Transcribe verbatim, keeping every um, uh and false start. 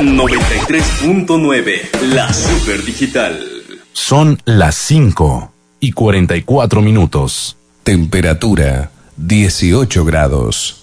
noventa y tres punto nueve, la Super Digital. Son las cinco y cuarenta y cuatro minutos. Temperatura dieciocho grados.